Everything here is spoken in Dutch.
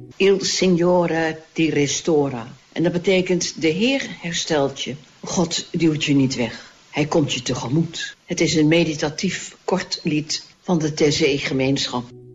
Il Signore ti restora. En dat betekent, de Heer herstelt je. God duwt je niet weg. Hij komt je tegemoet. Het is een meditatief kort lied van de Taizé-gemeenschap.